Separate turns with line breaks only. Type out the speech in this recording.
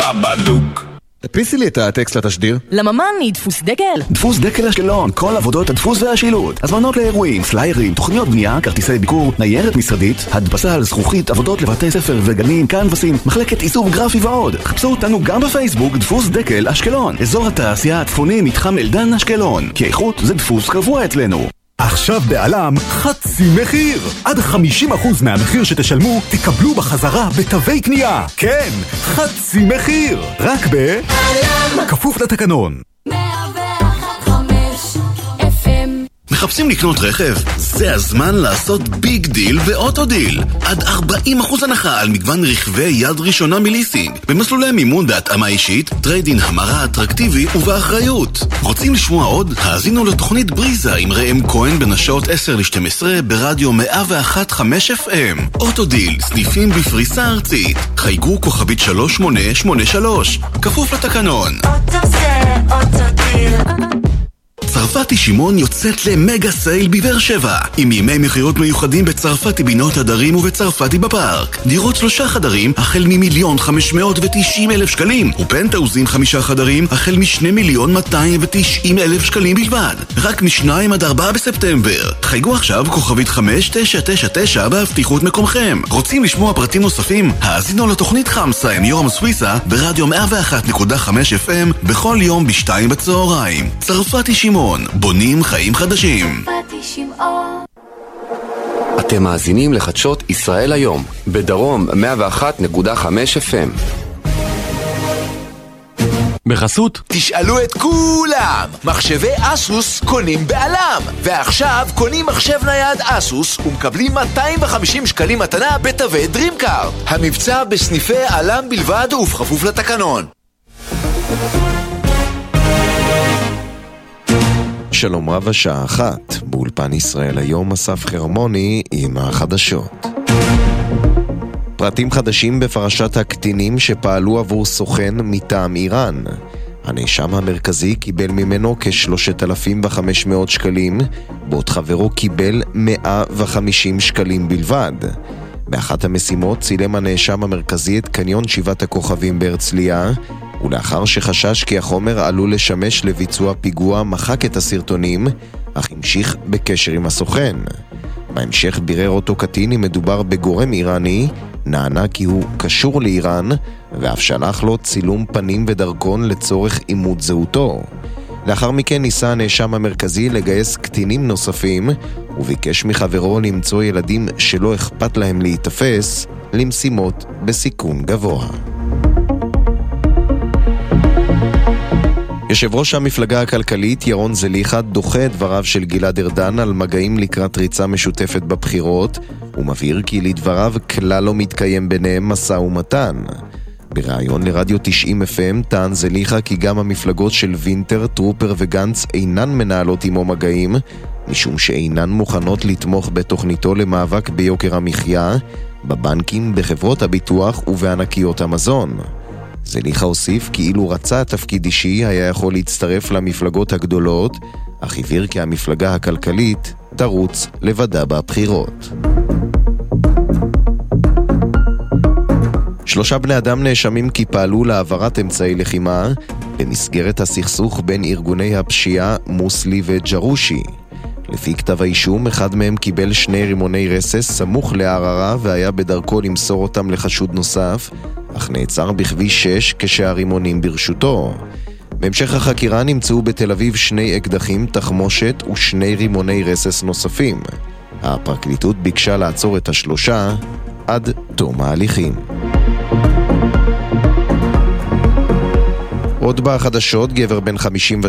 בבלוק.
תדפיסי לי את הטקסט לתשדיר.
לממני, דפוס דקל.
דפוס דקל אשקלון, כל עבודות הדפוס והשילוט. הזמנות לאירועים, פליירים, תוכניות בנייה, כרטיסי ביקור, ניירת משרדית, הדפסה על זכוכית, עבודות לבתי ספר וגנים, קנבסים, מחלקת עיצוב גרפי ועוד. חפשו אותנו גם בפייסבוק, דפוס דקל אשקלון. אזור התעשייה הצפוני, מתחם אלדן אשקלון. כי איכות זה דפוס קבוע אצלנו.
עכשיו בעלם חצי מחיר. עד 50% מהמחיר שתשלמו תקבלו בחזרה בתווי קנייה. כן, חצי מחיר. רק בעלם. כפוף לתקנון.
101.5 FM.
מחפשים לקנות רכב? זה הזמן לעשות ביג דיל באוטודיל. עד 40% הנחה על מגוון רכבי יד ראשונה מליסינג. במסלולי מימון בהתאמה אישית, טריידין המרה אטרקטיבי ובאחריות. רוצים לשמוע עוד? האזינו לתוכנית בריזה עם ראם כהן בין השעות 10-12 ברדיו 101.5 FM. אוטודיל, סניפים בפריסה ארצית. חייגו כוכבית 3883. כפוף לתקנון.
אוטו זה אוטודיל.
צרפתי שמעון יוצאת למגה סייל בבאר שבע עם ימי מחירות מיוחדים בצרפתי בינות הדרים ובצרפתי בפארק. דירות 3 חדרים החל מ1,590,000 שקלים ופנטאוזים 5 חדרים החל מ2,290,000 שקלים בלבד. רק מ2 עד 4 בספטמבר. חייגו עכשיו כוכבית 5999 בהבטיחות מקומכם. רוצים לשמוע פרטים נוספים? האזינו לתוכנית חמסה עם יורם סוויסה ברדיו 101.5 FM בכל יום ב2 בצהריים. צרפתי שמעון, בונים חיים חדשים.
אתם מאזינים לחדשות ישראל היום, בדרום 101.5 FM.
בחסות
תשאלו את כולם, מחשבי אסוס קונים בעלם, ועכשיו קונים מחשב נייד אסוס ומקבלים 250 שקלים מתנה בתווי דרימקארד. המבצע בסניפי עלם בלבד ובכפוף לתקנון.
שלום רב, השעה 1, באולפן ישראל היום אסף חרמוני עם החדשות. פרטים חדשים בפרשת הקטינים שפעלו עבור סוכן מטעם איראן. הנאשם המרכזי קיבל ממנו כ3,500 שקלים, בעוד חברו קיבל 150 שקלים בלבד. באחת המשימות צילם הנאשם המרכזי את קניון 7 הכוכבים בהרצליה, ולאחר שחשש כי החומר עלול לשמש לביצוע פיגוע מחק את הסרטונים, אך המשיך בקשר עם הסוכן. בהמשך בירר אותו קטין אם מדובר בגורם איראני, נענה כי הוא קשור לאיראן, ואף שלח לו צילום פנים ודרכון לצורך אימות זהותו. לאחר מכן ניסה הנאשם המרכזי לגייס קטינים נוספים, וביקש מחברו למצוא ילדים שלא אכפת להם להתאפס למשימות בסיכון גבוה. יושב ראש המפלגה הכלכלית ירון זליכה דוחה את דבריו של גלעד ארדן על מגעים לקראת ריצה משותפת בבחירות, ומבהיר כי לדבריו כלל לא מתקיים ביניהם משא ומתן. בריאיון לרדיו 90 FM טען זליכה כי גם המפלגות של וינטר, טרופר וגנץ אינן מנהלות עמו מגעים, משום שאינן מוכנות לתמוך בתוכניתו למאבק ביוקר המחיה, בבנקים, בחברות הביטוח ובענקיות המזון. זליכה הוסיף כי אילו רצה תפקיד אישי היה יכול להצטרף למפלגות הגדולות, אך הבהיר כי המפלגה הכלכלית תרוץ לבדה בבחירות. 3 בני אדם נאשמים כי פעלו להעברת אמצעי לחימה במסגרת הסכסוך בין ארגוני הפשיעה מוסלי וג'רושי. לפי כתב האישום, אחד מהם קיבל 2 רימוני רסס סמוך לערערה והיה בדרכו למסור אותם לחשוד נוסף, אך נעצר בכביש 6 כשהרימונים ברשותו. בהמשך החקירה נמצאו בתל אביב 2 אקדחים, תחמושת ו2 רימוני רסס נוספים. הפרקליטות ביקשה לעצור את 3 עד תום ההליכים. עוד בחדשות, גבר בן 57